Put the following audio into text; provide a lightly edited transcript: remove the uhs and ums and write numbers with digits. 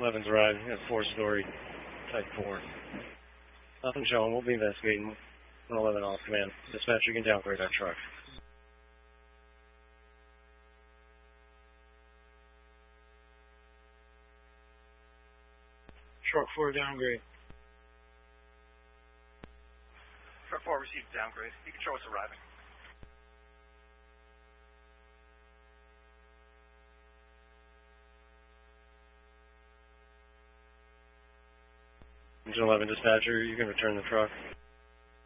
11's arriving. It's 4-story, type 4. Nothing showing. We'll be investigating. 11 off command. Dispatcher, you can downgrade that truck. Truck 4 downgrade. Truck 4 received downgrade. You can show us arriving. Engine 11 dispatcher, you can return the truck.